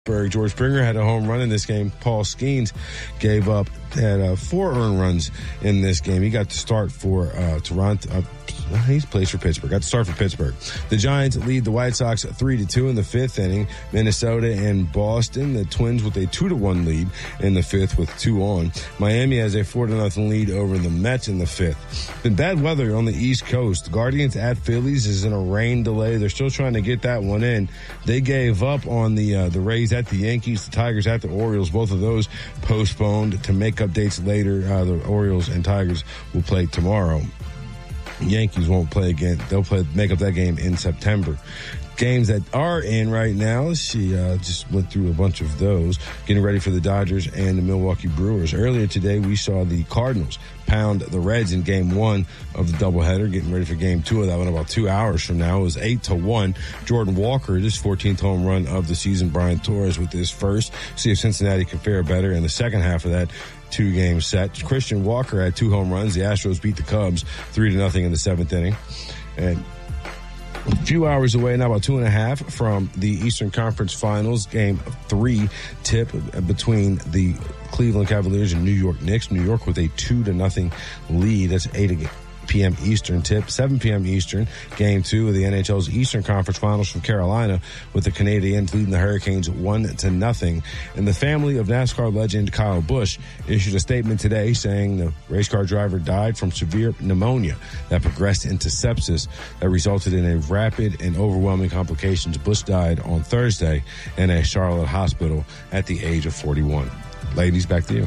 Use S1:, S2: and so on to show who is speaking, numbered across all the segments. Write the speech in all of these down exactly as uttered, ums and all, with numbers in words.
S1: George Springer had a home run in this game. Paul Skeens gave up had uh, four earned runs in this game. He got to start for uh, Toronto. Uh, he plays for Pittsburgh. Got to start for Pittsburgh. The Giants lead the White Sox three to two in the fifth inning. Minnesota and Boston, the Twins with a two to one lead in the fifth with two on. Miami has a four to nothing lead over the Mets in the fifth. Been bad weather on the East Coast. The Guardians at Phillies is in a rain delay. They're still trying to get that one in. They gave up on the uh, the Rays at the Yankees, the Tigers at the Orioles. Both of those postponed to make up dates later. Uh, the Orioles and Tigers will play tomorrow. Yankees won't play again. They'll play make up that game in September. Games that are in right now, she uh, just went through a bunch of those, getting ready for the Dodgers and the Milwaukee Brewers. Earlier today, we saw the Cardinals pound the Reds in game one of the doubleheader, getting ready for game two of that one about two hours from now. It was eight to one. Jordan Walker, his fourteenth home run of the season. Brian Torres with his first. See if Cincinnati can fare better in the second half of that two game set. Christian Walker had two home runs. The Astros beat the Cubs three to nothing in the seventh inning. And a few hours away, now about two and a half from the Eastern Conference Finals, game three tip between the Cleveland Cavaliers and New York Knicks. New York with a two to nothing lead. That's eight p.m. Eastern tip. seven p.m. Eastern, game two of the N H L's Eastern Conference Finals from Carolina, with the Canadiens leading the Hurricanes one to nothing. And the family of NASCAR legend Kyle Busch issued a statement today saying the race car driver died from severe pneumonia that progressed into sepsis that resulted in a rapid and overwhelming complications. Busch died on Thursday in a Charlotte hospital at the age of forty-one. Ladies, back to you.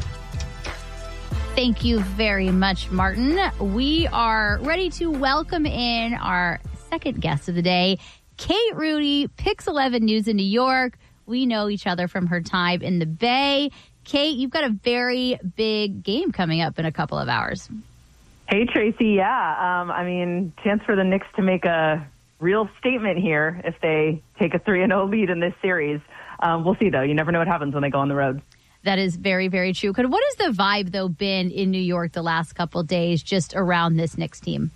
S2: Thank you very much, Martin. We are ready to welcome in our second guest of the day, Kate Rudy, Pix eleven News in New York. We know each other from her time in the Bay. Kate, you've got a very big game coming up in a couple of hours.
S3: Hey, Tracy. Yeah, um, I mean, chance for the Knicks to make a real statement here if they take a three and oh lead in this series. Um, we'll see, though. You never know what happens when they go on the road.
S2: That is very, very true. What has the vibe, though, been in New York the last couple of days just around this Knicks team?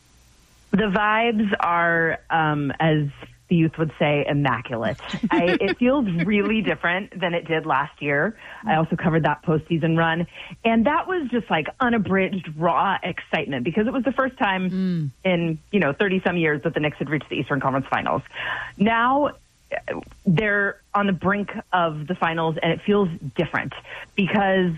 S3: The vibes are, um, as the youth would say, immaculate. I, it feels really different than it did last year. I also covered that postseason run. And that was just like unabridged, raw excitement because it was the first time mm. in, you know, thirty-some years that the Knicks had reached the Eastern Conference Finals. Now they're on the brink of the finals, and it feels different because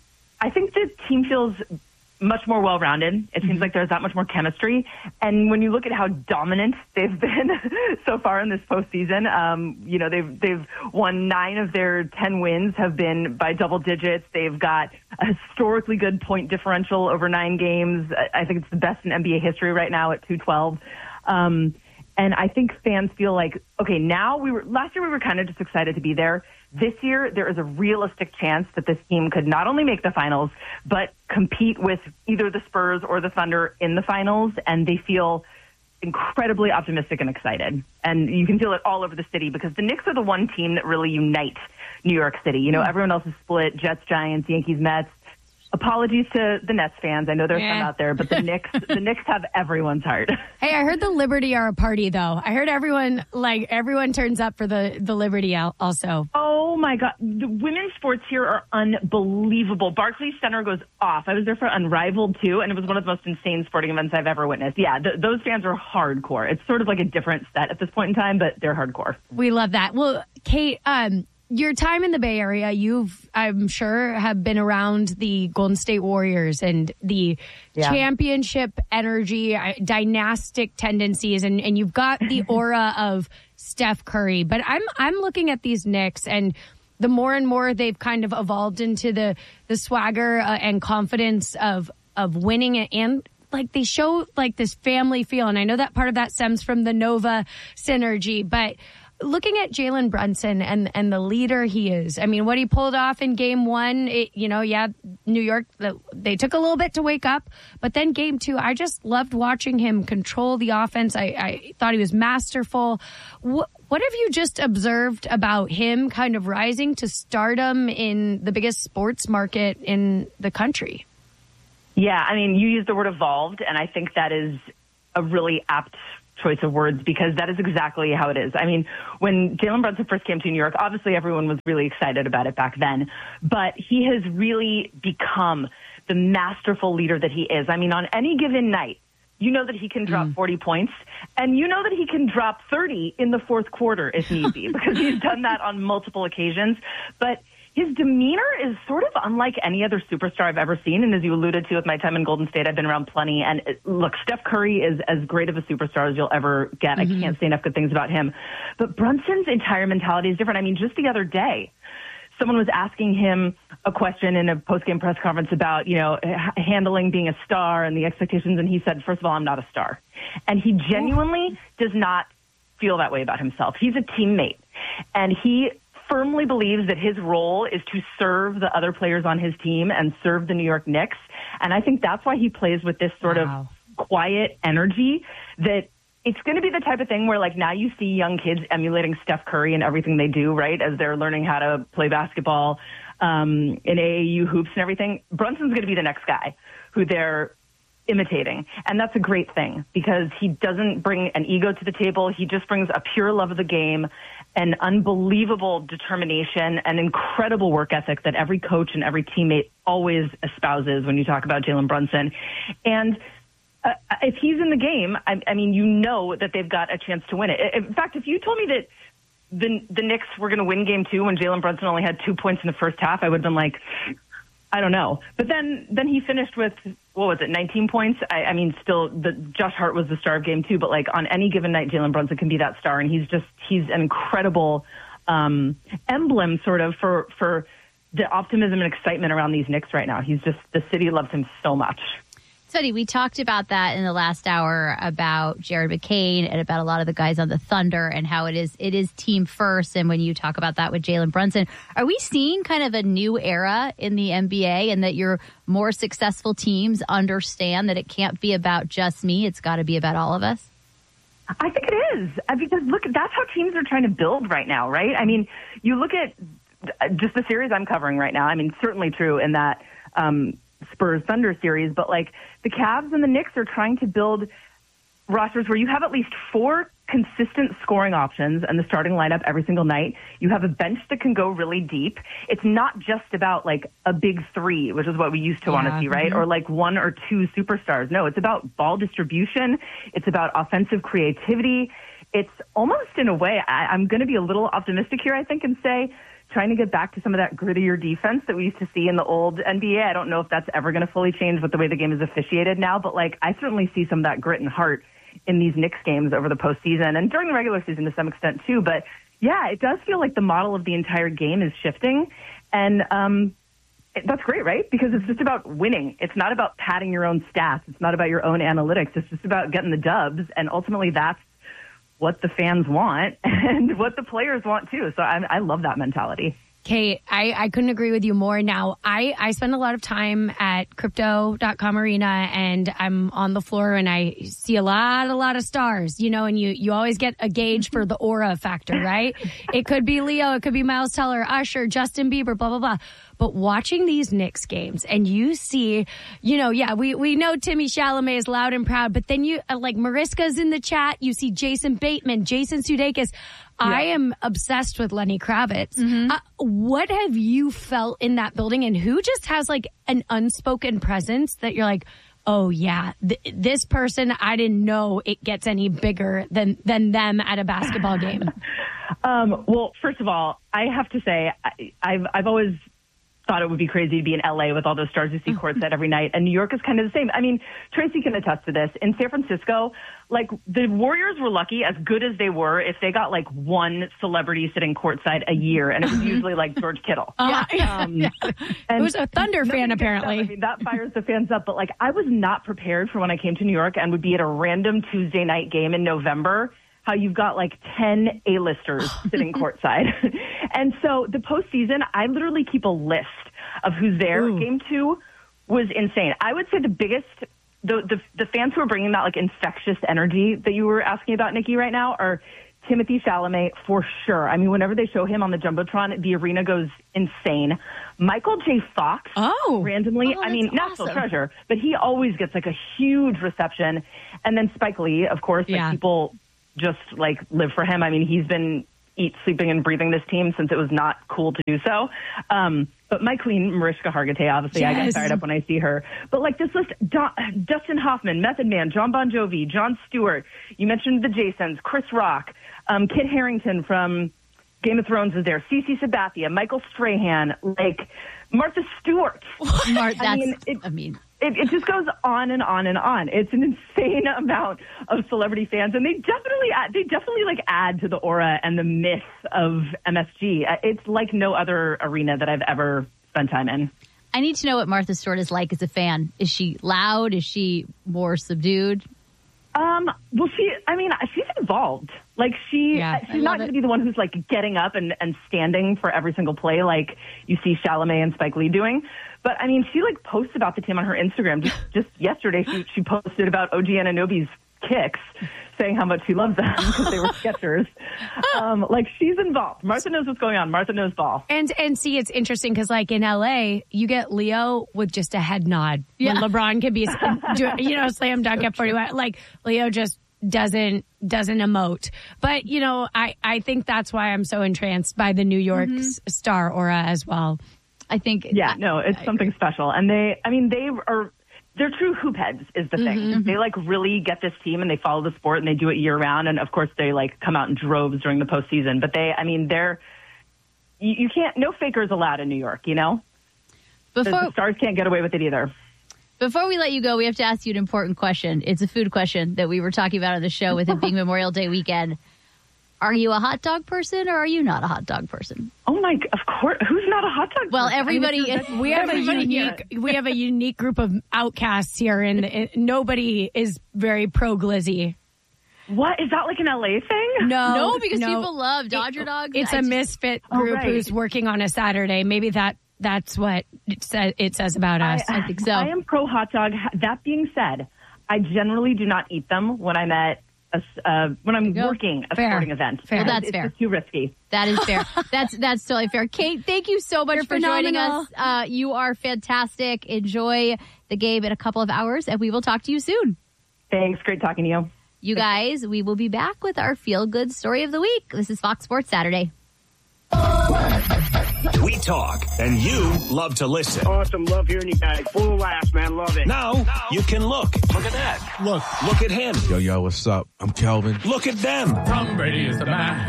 S3: I think the team feels much more well-rounded. It seems mm-hmm. like there's that much more chemistry. And when you look at how dominant they've been so far in this postseason, um, you know, they've they've won nine of their ten wins have been by double digits. They've got a historically good point differential over nine games. I think it's the best in N B A history right now at two twelve. Um, And I think fans feel like, okay, now we were, last year we were kind of just excited to be there. This year, there is a realistic chance that this team could not only make the finals, but compete with either the Spurs or the Thunder in the finals. And they feel incredibly optimistic and excited. And you can feel it all over the city because the Knicks are the one team that really unites New York City. You know, everyone else is split, Jets, Giants, Yankees, Mets. Apologies to the Nets fans. I know there's yeah. some out there, but the Knicks, the Knicks have everyone's heart.
S4: Hey, I heard the Liberty are a party, though. I heard everyone, like, everyone turns up for the, the Liberty also.
S3: Oh, my God. The women's sports here are unbelievable. Barclays Center goes off. I was there for Unrivaled, too, and it was one of the most insane sporting events I've ever witnessed. Yeah, th- those fans are hardcore. It's sort of like a different set at this point in time, but they're hardcore.
S4: We love that. Well, Kate, um, your time in the Bay Area, you've, I'm sure, have been around the Golden State Warriors and the yeah. championship energy, dynastic tendencies, and, and you've got the aura of Steph Curry. But I'm I'm looking at these Knicks, and the more and more they've kind of evolved into the the swagger uh, and confidence of of winning it, and like they show like this family feel. And I know that part of that stems from the Nova synergy, but looking at Jalen Brunson and, and the leader he is, I mean, what he pulled off in game one, it, you know, yeah, New York, they took a little bit to wake up. But then game two, I just loved watching him control the offense. I, I thought he was masterful. What, what have you just observed about him kind of rising to stardom in the biggest sports market in the country?
S3: Yeah, I mean, you used the word evolved, and I think that is a really apt choice of words because that is exactly how it is. I mean, when Jalen Brunson first came to New York, obviously everyone was really excited about it back then, but he has really become the masterful leader that he is. I mean, on any given night, you know that he can drop mm. forty points, and you know that he can drop thirty in the fourth quarter if need be, because he's done that on multiple occasions. But his demeanor is sort of unlike any other superstar I've ever seen. And as you alluded to with my time in Golden State, I've been around plenty. And it, look, Steph Curry is as great of a superstar as you'll ever get. Mm-hmm. I can't say enough good things about him. But Brunson's entire mentality is different. I mean, just the other day, someone was asking him a question in a post-game press conference about, you know, h- handling being a star and the expectations. And he said, first of all, I'm not a star. And he genuinely does not feel that way about himself. He's a teammate. And he firmly believes that his role is to serve the other players on his team and serve the New York Knicks. And I think that's why he plays with this sort wow. of quiet energy that it's going to be the type of thing where, like, now you see young kids emulating Steph Curry and everything they do, right, as they're learning how to play basketball um, in A A U hoops and everything. Brunson's going to be the next guy who they're imitating. And that's a great thing because he doesn't bring an ego to the table. He just brings a pure love of the game, an unbelievable determination, an incredible work ethic that every coach and every teammate always espouses when you talk about Jalen Brunson. And uh, if he's in the game, I, I mean, you know that they've got a chance to win it. In fact, if you told me that the, the Knicks were going to win game two when Jalen Brunson only had two points in the first half, I would have been like, I don't know. But then, then he finished with, what was it, nineteen points? I, I mean, still, the, Josh Hart was the star of game two, but like on any given night, Jalen Brunson can be that star. And he's just, he's an incredible um, emblem sort of for, for the optimism and excitement around these Knicks right now. He's just, the city loves him so much.
S2: Sonny, we talked about that in the last hour about Jared McCain and about a lot of the guys on the Thunder and how it is it is team first. And when you talk about that with Jalen Brunson, are we seeing kind of a new era in the N B A and that your more successful teams understand that it can't be about just me? It's got to be about all of us?
S3: I think it is. Because, look, that's how teams are trying to build right now, right? I mean, you look at just the series I'm covering right now. I mean, certainly true in that um, Spurs Thunder series, but like the Cavs and the Knicks are trying to build rosters where you have at least four consistent scoring options and the starting lineup every single night. You have a bench that can go really deep. It's not just about like a big three, which is what we used to yeah. want to see, right? Mm-hmm. Or like one or two superstars. No, it's about ball distribution. It's about offensive creativity. It's almost in a way, I, I'm going to be a little optimistic here, I think, and say trying to get back to some of that grittier defense that we used to see in the old N B A. I don't know if that's ever going to fully change with the way the game is officiated now, but like I certainly see some of that grit and heart in these Knicks games over the postseason and during the regular season to some extent too. But yeah, it does feel like the model of the entire game is shifting. And um, it, that's great, right? Because it's just about winning. It's not about padding your own stats. It's not about your own analytics. It's just about getting the dubs. And ultimately that's what the fans want and what the players want too. So I, I love that mentality.
S4: Kate, I, I couldn't agree with you more. Now, I, I spend a lot of time at crypto dot com arena and I'm on the floor and I see a lot, a lot of stars, you know, and you, you always get a gauge for the aura factor, right? It could be Leo, it could be Miles Teller, Usher, Justin Bieber, blah, blah, blah. But watching these Knicks games and you see, you know, yeah, we, we know Timmy Chalamet is loud and proud, but then you, uh, like Mariska's in the chat, you see Jason Bateman, Jason Sudeikis. Yeah. I am obsessed with Lenny Kravitz. Mm-hmm. Uh, what have you felt in that building and who just has like an unspoken presence that you're like, oh yeah, th- this person, I didn't know it gets any bigger than, than them at a basketball game?
S3: um, well, first of all, I have to say, I, I've, I've always thought it would be crazy to be in L A with all those stars you see courtside every night. And New York is kind of the same. I mean, Tracy can attest to this. In San Francisco, like the Warriors were lucky, as good as they were, if they got like one celebrity sitting courtside a year. And it was usually like George Kittle.
S4: Uh, um, yeah. And it was a Thunder fan, apparently.
S3: I mean, that fires the fans up. But like, I was not prepared for when I came to New York and would be at a random Tuesday night game in November, how you've got like ten A-listers sitting courtside. And so the postseason, I literally keep a list of who's there. Ooh. Game two was insane. I would say the biggest, the, the the fans who are bringing that like infectious energy that you were asking about, Nikki, right now are Timothy Chalamet for sure. I mean, whenever they show him on the Jumbotron, the arena goes insane. Michael J. Fox,
S4: oh,
S3: randomly,
S2: oh,
S3: I mean,
S2: awesome.
S3: national treasure, but he always gets like a huge reception. And then Spike Lee, of course, like
S4: yeah.
S3: people just like live for him. I mean, he's been eat, sleeping, and breathing this team since it was not cool to do so. Um, but my queen, Mariska Hargitay, obviously, yes. I get fired up when I see her. But like this list, Don, Dustin Hoffman, Method Man, John Bon Jovi, Jon Stewart. You mentioned the Jasons, Chris Rock, um, Kit Harington from Game of Thrones is there, Cece Sabathia, Michael Strahan, like Martha Stewart.
S2: Mar- that's,
S3: I mean, it,
S2: I mean.
S3: It, it just goes on and on and on. It's an insane amount of celebrity fans, and they definitely add, they definitely like add to the aura and the myth of M S G. It's like no other arena that I've ever spent time in.
S2: I need to know what Martha Stewart is like as a fan. Is she loud? Is she more subdued?
S3: Um, well, she, I mean, she's involved. Like, she,
S2: yeah,
S3: she's not going to be the one who's, like, getting up and, and standing for every single play like you see Chalamet and Spike Lee doing. But, I mean, she, like, posts about the team on her Instagram. Just, just yesterday, she, she posted about O G Anunoby's kicks, saying how much she loves them because they were Skechers. Um, like, she's involved. Martha knows what's going on. Martha knows ball.
S4: And and see, it's interesting because, like, in L A, you get Leo with just a head nod.
S2: Yeah.
S4: When LeBron can be, you know, slam dunk at forty-one. Like, Leo just doesn't doesn't emote. But, you know, I, I think that's why I'm so entranced by the New York mm-hmm. star aura as well.
S2: I think.
S3: Yeah, no, it's I something agree. special. And they, I mean, they are... They're true hoop heads is the thing. Mm-hmm. They like really get this team and they follow the sport and they do it year round. And of course they like come out in droves during the postseason, but they, I mean, they're, you, you can't, no fakers allowed in New York, you know? Before, the, the stars can't get away with it either.
S2: Before we let you go, we have to ask you an important question. It's a food question that we were talking about on the show with it being Memorial Day weekend. Are you a hot dog person or are you not a hot dog person?
S3: Oh my, of course. Who's not a hot dog
S2: well,
S3: person?
S2: everybody,
S3: I mean,
S4: we have everybody a unique, here. we have a unique group of outcasts here and, and nobody is very pro glizzy.
S3: What? Is that like an L A thing?
S2: No. No, because no. people love Dodger dogs.
S4: It's I a just, misfit group oh, right. who's working on a Saturday. Maybe that that's what it says, it says about us.
S2: I, I think so.
S3: I am pro hot dog. That being said, I generally do not eat them when I'm at A, uh, when I'm working a
S4: fair.
S3: sporting event.
S2: Fair. Well, that's
S3: it's
S2: fair.
S3: It's too risky.
S2: That is fair. that's that's totally fair. Kate, thank you so much
S4: You're
S2: for
S4: phenomenal.
S2: joining us. Uh, you are fantastic. Enjoy the game in a couple of hours, and we will talk to you soon.
S3: Thanks. Great talking to you.
S2: You guys, we will be back with our feel-good story of the week. This is Fox Sports Saturday.
S5: We talk, and you love to listen.
S6: Awesome. Love hearing you guys. Full of laughs, man. Love it.
S5: Now, now, you can look. Look at that.
S1: Look.
S5: Look at him.
S1: Yo, yo, what's up? I'm Kelvin.
S5: Look at them.
S7: Tom Brady is the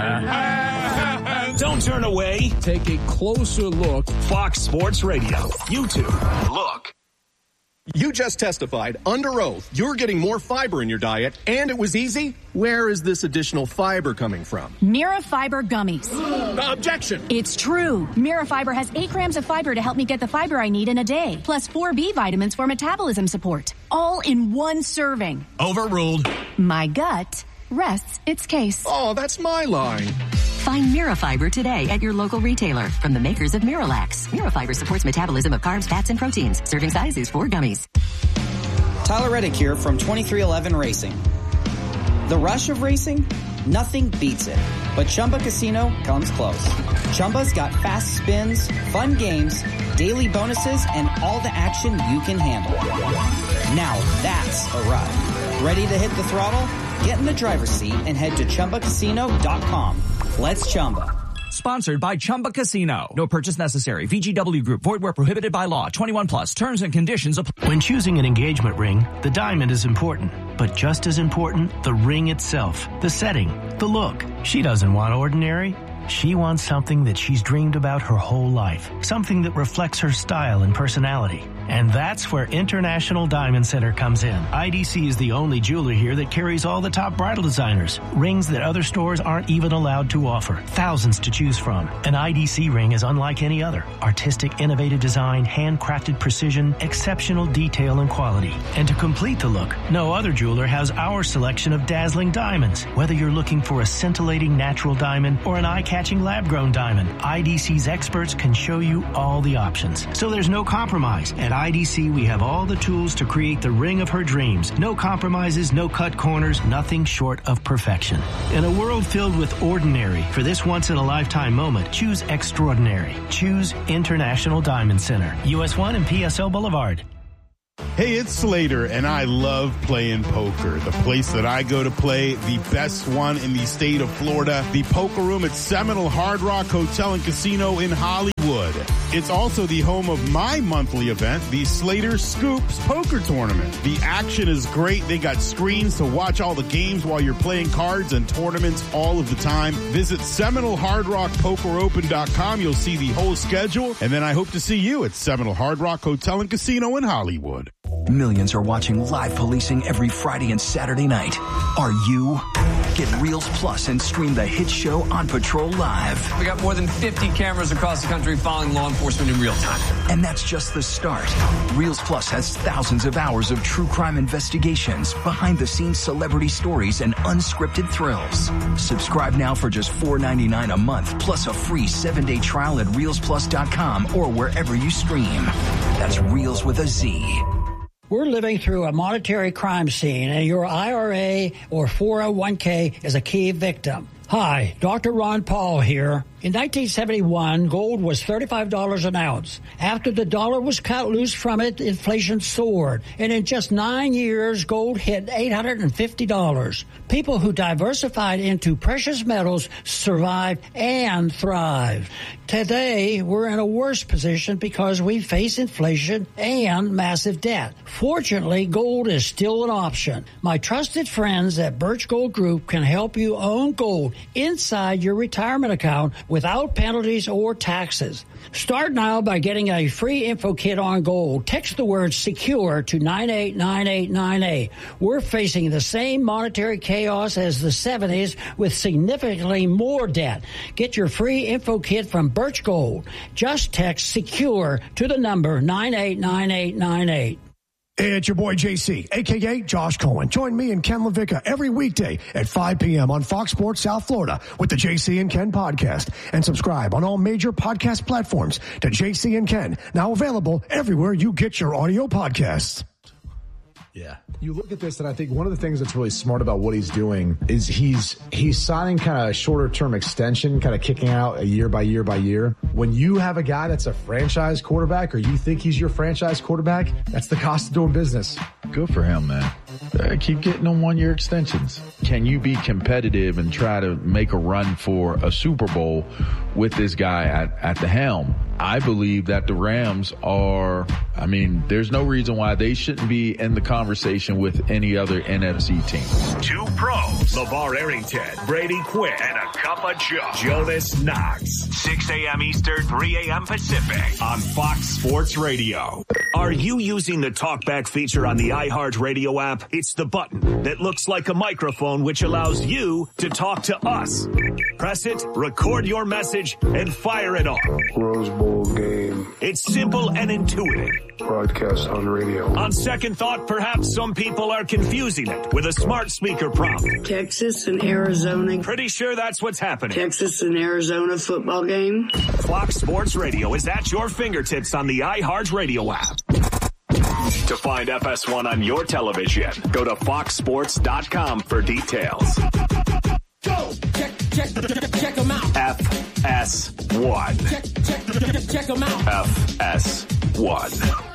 S7: man.
S5: Don't turn away.
S7: Take a closer look.
S5: Fox Sports Radio. YouTube. Look.
S8: You just testified under oath you're getting more fiber in your diet, and it was easy. Where is this additional fiber coming from?
S9: Mira Fiber Gummies.
S8: Objection.
S9: It's true. Mira Fiber has eight grams of fiber to help me get the fiber I need in a day, plus four B vitamins for metabolism support, all in one serving.
S5: Overruled.
S9: My gut rests its case.
S8: Oh, that's my line.
S10: Find Mirafiber today at your local retailer from the makers of Miralax. Mirafiber supports metabolism of carbs, fats, and proteins. Serving size is four gummies.
S11: Tyler Reddick here from twenty-three eleven Racing. The rush of racing? Nothing beats it. But Chumba Casino comes close. Chumba's got fast spins, fun games, daily bonuses, and all the action you can handle. Now that's a ride. Ready to hit the throttle? Get in the driver's seat and head to Chumba Casino dot com. Let's Chumba.
S12: Sponsored by Chumba Casino. No purchase necessary. V G W Group. Void where prohibited by law. twenty-one plus. Terms and conditions apply.
S13: When choosing an engagement ring, the diamond is important. But just as important, the ring itself. The setting. The look. She doesn't want ordinary. She wants something that she's dreamed about her whole life. Something that reflects her style and personality. And that's where International Diamond Center comes in. I D C is the only jeweler here that carries all the top bridal designers. Rings that other stores aren't even allowed to offer. Thousands to choose from. An I D C ring is unlike any other. Artistic, innovative design, handcrafted precision, exceptional detail and quality. And to complete the look, no other jeweler has our selection of dazzling diamonds. Whether you're looking for a scintillating natural diamond or an eye-catching lab-grown diamond, I D C's experts can show you all the options. So there's no compromise. At I D C, we have all the tools to create the ring of her dreams. No compromises, no cut corners, nothing short of perfection. In a world filled with ordinary, for this once-in-a-lifetime moment, choose extraordinary. Choose International Diamond Center. U S one and P S O Boulevard.
S14: Hey, it's Slater, and I love playing poker. The place that I go to play, the best one in the state of Florida, the Poker Room at Seminole Hard Rock Hotel and Casino in Hollywood. It's also the home of my monthly event, the Slater Scoops Poker Tournament. The action is great. They got screens to watch all the games while you're playing cards and tournaments all of the time. Visit Seminole Hard Rock Poker Open dot com. You'll see the whole schedule, and then I hope to see you at Seminole Hard Rock Hotel and Casino in Hollywood.
S15: Millions are watching live policing every Friday and Saturday night. Are you? Get Reels Plus and stream the hit show On Patrol Live.
S16: We got more than fifty cameras across the country following law enforcement in real time.
S15: And that's just the start. Reels Plus has thousands of hours of true crime investigations, behind-the-scenes celebrity stories, and unscripted thrills. Subscribe now for just four ninety-nine a month, plus a free seven-day trial at reels plus dot com or wherever you stream. That's Reels with a Z.
S17: We're living through a monetary crime scene, and your I R A or four oh one k is a key victim. Hi, Doctor Ron Paul here. In nineteen seventy-one, gold was thirty-five dollars an ounce. After the dollar was cut loose from it, inflation soared. And in just nine years, gold hit eight hundred fifty dollars. People who diversified into precious metals survived and thrived. Today, we're in a worse position because we face inflation and massive debt. Fortunately, gold is still an option. My trusted friends at Birch Gold Group can help you own gold inside your retirement account without penalties or taxes. Start now by getting a free info kit on gold. Text the word SECURE to nine eight nine eight nine eight. We're facing the same monetary chaos as the seventies with significantly more debt. Get your free info kit from Birch Gold. Just text SECURE to the number nine eight nine eight nine eight.
S18: Hey, it's your boy J C, a k a. Josh Cohen. Join me and Ken LaVicka every weekday at five p.m. on Fox Sports South Florida with the J C and Ken podcast. And subscribe on all major podcast platforms to J C and Ken, now available everywhere you get your audio podcasts.
S19: Yeah. You look at this, and I think one of the things that's really smart about what he's doing is he's he's signing kind of a shorter term extension, kind of kicking out a year by year by year. When you have a guy that's a franchise quarterback, or you think he's your franchise quarterback, that's the cost of doing business.
S20: Good for him, man. Uh, keep getting them one year extensions. Can you be competitive and try to make a run for a Super Bowl with this guy at, at the helm? I believe that the Rams are, I mean, there's no reason why they shouldn't be in the conversation with any other N F C team.
S5: Two pros, LeVar Arrington, Brady Quinn, and a cup of Joe, Jonas Knox. six a.m. Eastern, three a.m. Pacific on Fox Sports Radio. Are you using the TalkBack feature on the iHeartRadio app? It's the button that looks like a microphone, which allows you to talk to us. Press it, record your message, and fire it off.
S21: Rose Bowl game.
S5: It's simple and intuitive.
S21: Broadcast on radio.
S5: On second thought, perhaps some people are confusing it with a smart speaker prompt.
S22: Texas and Arizona.
S5: Pretty sure that's what's happening.
S22: Texas and Arizona football game.
S5: Fox Sports Radio is at your fingertips on the iHeartRadio app. To find F S one on your television, go to fox sports dot com for details.
S23: Go! Check, check, check, check them out.
S5: F S one.
S23: Check, check, check, check them out.
S5: F S one.